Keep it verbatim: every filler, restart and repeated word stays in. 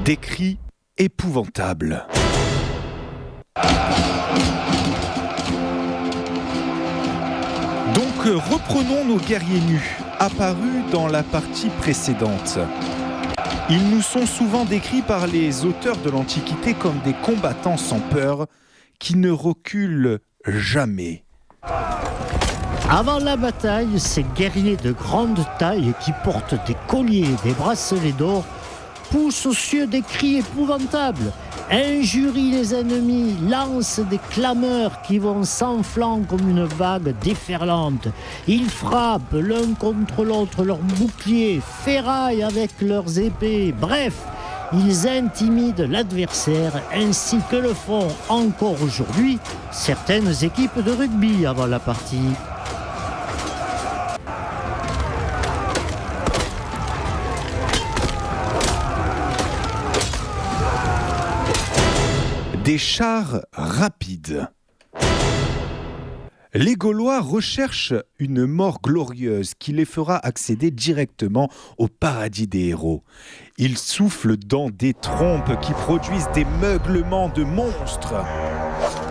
Des cris épouvantables. Donc reprenons nos guerriers nus, apparus dans la partie précédente. Ils nous sont souvent décrits par les auteurs de l'Antiquité comme des combattants sans peur, qui ne reculent jamais. Avant la bataille, ces guerriers de grande taille qui portent des colliers et des bracelets d'or poussent aux cieux des cris épouvantables, injurient les ennemis, lancent des clameurs qui vont s'enflant comme une vague déferlante. Ils frappent l'un contre l'autre leurs boucliers, ferraillent avec leurs épées, bref, ils intimident l'adversaire ainsi que le font encore aujourd'hui certaines équipes de rugby avant la partie. Des chars rapides. Les Gaulois recherchent une mort glorieuse qui les fera accéder directement au paradis des héros. Ils soufflent dans des trompes qui produisent des meuglements de monstres.